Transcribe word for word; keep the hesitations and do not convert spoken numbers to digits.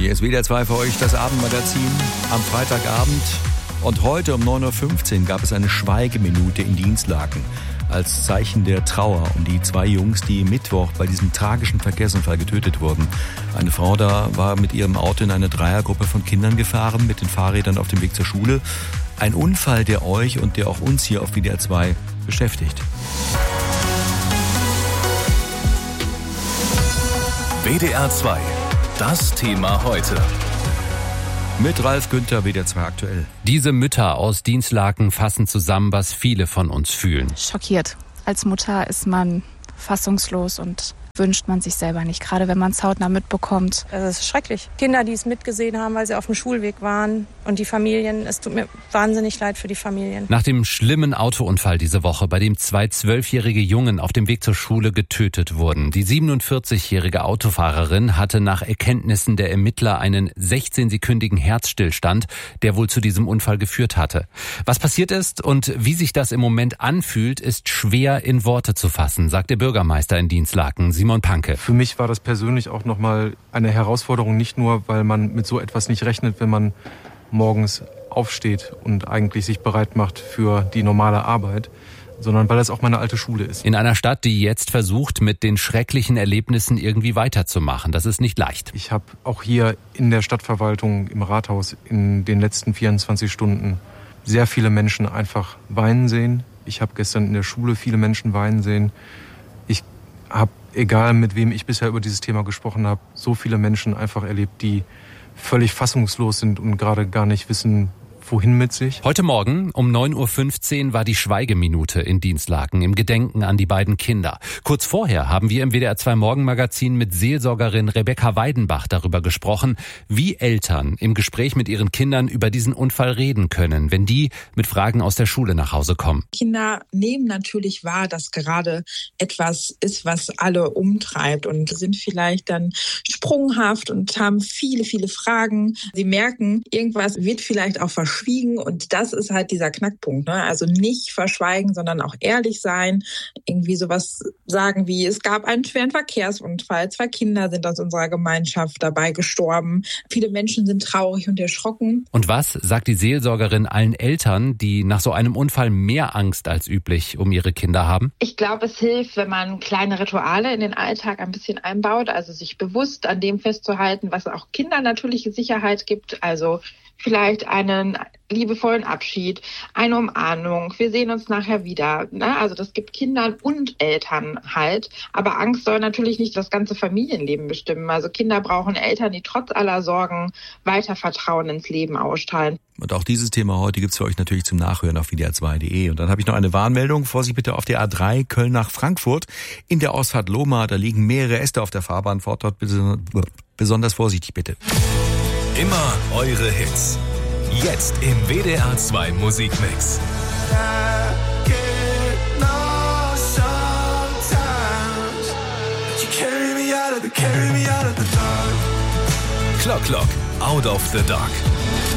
Hier ist W D R zwei für euch das Abendmagazin am Freitagabend. Und heute um neun Uhr fünfzehn gab es eine Schweigeminute in Dinslaken als Zeichen der Trauer um die zwei Jungs, die Mittwoch bei diesem tragischen Verkehrsunfall getötet wurden. Eine Frau da war mit ihrem Auto in eine Dreiergruppe von Kindern gefahren, mit den Fahrrädern auf dem Weg zur Schule. Ein Unfall, der euch und der auch uns hier auf W D R zwei beschäftigt. W D R zwei, das Thema heute. Mit Ralf Günther, W D R zwei aktuell. Diese Mütter aus Dinslaken fassen zusammen, was viele von uns fühlen. Schockiert. Als Mutter ist man fassungslos und wünscht man sich selber nicht, gerade wenn man es hautnah mitbekommt. Es ist schrecklich. Kinder, die es mitgesehen haben, weil sie auf dem Schulweg waren und die Familien, es tut mir wahnsinnig leid für die Familien. Nach dem schlimmen Autounfall diese Woche, bei dem zwei zwölfjährige Jungen auf dem Weg zur Schule getötet wurden. Die siebenundvierzigjährige Autofahrerin hatte nach Erkenntnissen der Ermittler einen sechzehnsekündigen Herzstillstand, der wohl zu diesem Unfall geführt hatte. Was passiert ist und wie sich das im Moment anfühlt, ist schwer in Worte zu fassen, sagt der Bürgermeister in Dinslaken, Simon Panke. Für mich war das persönlich auch nochmal eine Herausforderung, nicht nur, weil man mit so etwas nicht rechnet, wenn man morgens aufsteht und eigentlich sich bereit macht für die normale Arbeit, sondern weil es auch meine alte Schule ist. In einer Stadt, die jetzt versucht, mit den schrecklichen Erlebnissen irgendwie weiterzumachen. Das ist nicht leicht. Ich habe auch hier in der Stadtverwaltung, im Rathaus, in den letzten vierundzwanzig Stunden sehr viele Menschen einfach weinen sehen. Ich habe gestern in der Schule viele Menschen weinen sehen. Ich habe, egal mit wem ich bisher über dieses Thema gesprochen habe, so viele Menschen einfach erlebt, die völlig fassungslos sind und gerade gar nicht wissen, wohin mit sich. Heute Morgen um neun Uhr fünfzehn war die Schweigeminute in Dinslaken im Gedenken an die beiden Kinder. Kurz vorher haben wir im W D R zwei Morgenmagazin mit Seelsorgerin Rebecca Weidenbach darüber gesprochen, wie Eltern im Gespräch mit ihren Kindern über diesen Unfall reden können, wenn die mit Fragen aus der Schule nach Hause kommen. Kinder nehmen natürlich wahr, dass gerade etwas ist, was alle umtreibt und sind vielleicht dann sprunghaft und haben viele, viele Fragen. Sie merken, irgendwas wird vielleicht auch verschwiegen. Und das ist halt dieser Knackpunkt, ne? Also nicht verschweigen, sondern auch ehrlich sein. Irgendwie sowas sagen wie, es gab einen schweren Verkehrsunfall. Zwei Kinder sind aus unserer Gemeinschaft dabei gestorben. Viele Menschen sind traurig und erschrocken. Und was sagt die Seelsorgerin allen Eltern, die nach so einem Unfall mehr Angst als üblich um ihre Kinder haben? Ich glaube, es hilft, wenn man kleine Rituale in den Alltag ein bisschen einbaut, also sich bewusst an dem festzuhalten, was auch Kindern natürliche Sicherheit gibt. Also vielleicht einen liebevollen Abschied, eine Umarmung, wir sehen uns nachher wieder. Ne? Also das gibt Kindern und Eltern halt. Aber Angst soll natürlich nicht das ganze Familienleben bestimmen. Also Kinder brauchen Eltern, die trotz aller Sorgen weiter Vertrauen ins Leben ausstrahlen. Und auch dieses Thema heute gibt's für euch natürlich zum Nachhören auf W D R zwei Punkt de. Und dann habe ich noch eine Warnmeldung. Vorsicht bitte auf der A drei Köln nach Frankfurt. In der Ausfahrt Lohmar, da liegen mehrere Äste auf der Fahrbahn. Fahrt dort besonders vorsichtig bitte. Immer eure Hits. Jetzt im W D R zwei Musikmix. Clock Clock, Out of the Dark.